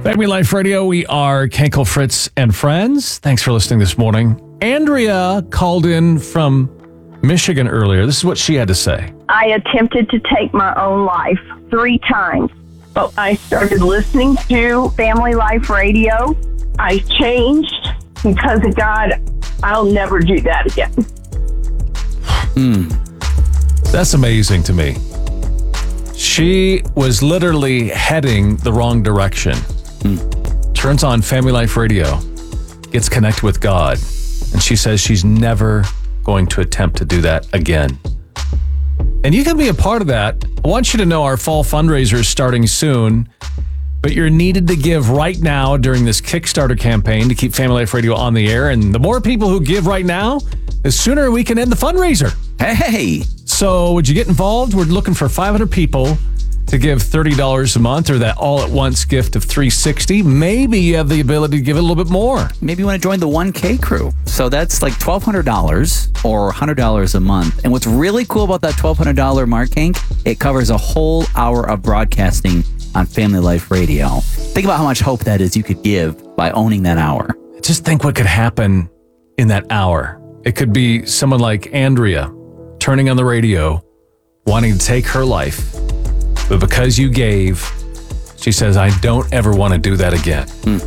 Family Life Radio, we are Kenkel, Fritz, and friends. Thanks for listening this morning. Andrea called in from Michigan earlier. This is what she had to say. I attempted to take my own life 3 times, but I started listening to Family Life Radio. I changed because of God. I'll never do that again. That's amazing to me. She was literally heading the wrong direction. Turns on Family Life Radio, gets connected with God, and she says she's never going to attempt to do that again. And you can be a part of that. I want you to know our fall fundraiser is starting soon, but you're needed to give right now during this Kickstarter campaign to keep Family Life Radio on the air. And the more people who give right now, the sooner we can end the fundraiser. Hey! So would you get involved? We're looking for 500 people to give $30 a month or that all-at-once gift of $360. Maybe you have the ability to give it a little bit more. Maybe you want to join the 1K crew. So that's like $1,200 or $100 a month. And what's really cool about that $1,200 mark, Hank, it covers a whole hour of broadcasting on Family Life Radio. Think about how much hope that is you could give by owning that hour. Just think what could happen in that hour. It could be someone like Andrea turning on the radio, wanting to take her life. But because you gave, she says, I don't ever want to do that again.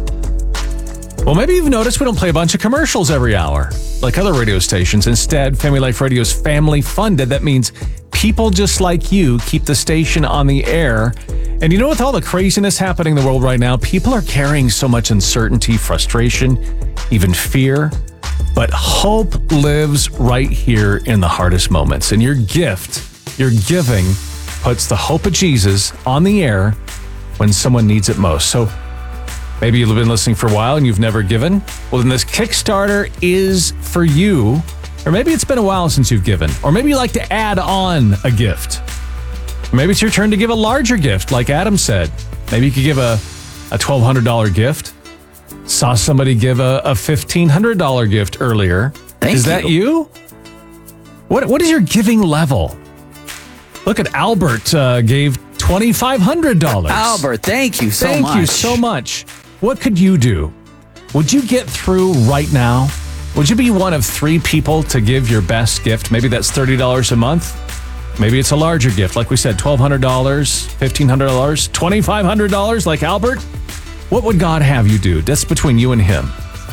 Well, maybe you've noticed we don't play a bunch of commercials every hour like other radio stations. Instead, Family Life Radio is family funded. That means people just like you keep the station on the air. And you know, with all the craziness happening in the world right now, people are carrying so much uncertainty, frustration, even fear. But hope lives right here in the hardest moments. And your gift, your giving, puts the hope of Jesus on the air when someone needs it most. So maybe you've been listening for a while and you've never given. Well, then this Kickstarter is for you. Or maybe it's been a while since you've given. Or maybe you like to add on a gift. Or maybe it's your turn to give a larger gift, like Adam said. Maybe you could give a $1,200 gift. Saw somebody give a $1,500 gift earlier. Is that you? What is your giving level? Look at Albert gave $2,500. Albert, thank you so much. Thank you so much. What could you do? Would you get through right now? Would you be one of 3 people to give your best gift? Maybe that's $30 a month. Maybe it's a larger gift. Like we said, $1,200, $1,500, $2,500 like Albert. What would God have you do? That's between you and him.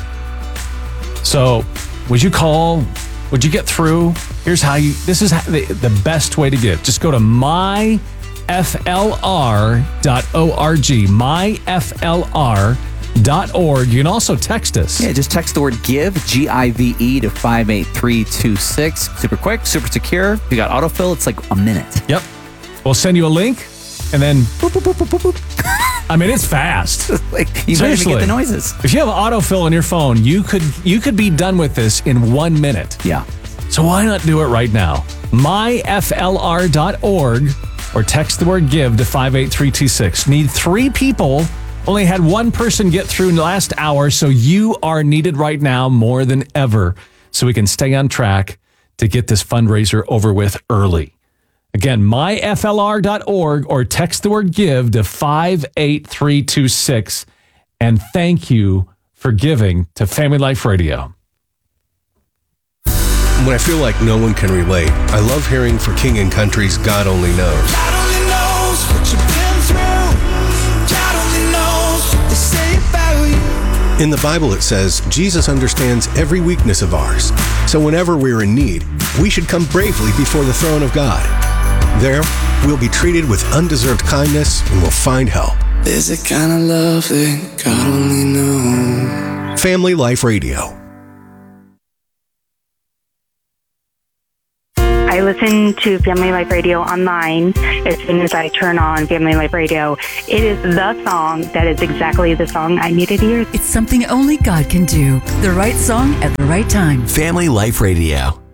So would you call? Would you get through? Here's how this is the best way to give. Just go to myflr.org, myflr.org. You can also text us. Yeah, just text the word GIVE, G-I-V-E, to 58326. Super quick, super secure. If you got autofill, it's like a minute. Yep. We'll send you a link, and then boop, boop, boop, boop, boop, boop. I mean, it's fast. Like, you don't even get the noises. If you have autofill on your phone, you could be done with this in 1 minute. Yeah. So why not do it right now? myflr.org or text the word GIVE to 58326. Need 3 people. Only had 1 person get through in the last hour, so you are needed right now more than ever so we can stay on track to get this fundraiser over with early. Again, myflr.org or text the word GIVE to 58326. And thank you for giving to Family Life Radio. When I feel like no one can relate, I love hearing for King and Country's God Only Knows. God only knows what you've been through. God only knows what they say about you. In the Bible it says, Jesus understands every weakness of ours. So whenever we're in need, we should come bravely before the throne of God. There, we'll be treated with undeserved kindness and we'll find help. There's a kind of love that God only knows. Family Life Radio. I listen to Family Life Radio online as soon as I turn on Family Life Radio. It is the song that is exactly the song I needed to hear. It's something only God can do. The right song at the right time. Family Life Radio.